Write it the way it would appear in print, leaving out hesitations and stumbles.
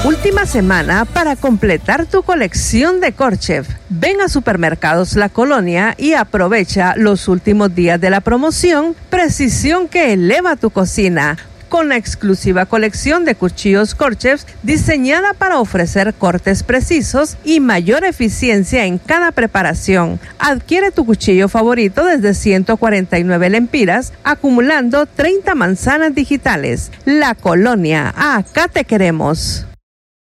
Última semana para completar tu colección de Corchef. Ven a Supermercados La Colonia y aprovecha los últimos días de la promoción Precisión que eleva tu cocina, con la exclusiva colección de cuchillos Corchef diseñada para ofrecer cortes precisos y mayor eficiencia en cada preparación. Adquiere tu cuchillo favorito desde 149 lempiras, acumulando 30 manzanas digitales. La Colonia, acá te queremos.